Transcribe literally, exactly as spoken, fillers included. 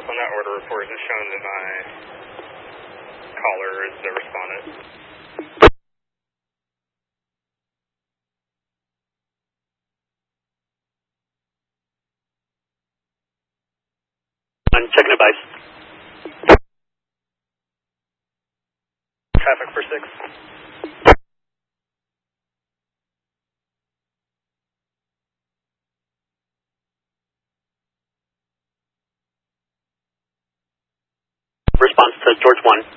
on that order report is shown that my caller is the respondent. I'm checking advice. Traffic for six. Response to George one.